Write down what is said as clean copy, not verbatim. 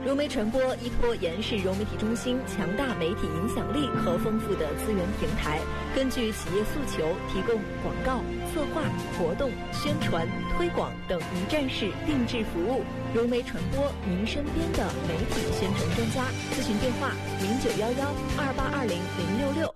融媒传播依托延世融媒体中心强大媒体影响力和丰富的资源平台，根据企业诉求提供广告、策划、活动、宣传、推广等一站式定制服务。融媒传播，您身边的媒体宣传专家。咨询电话：091128200666。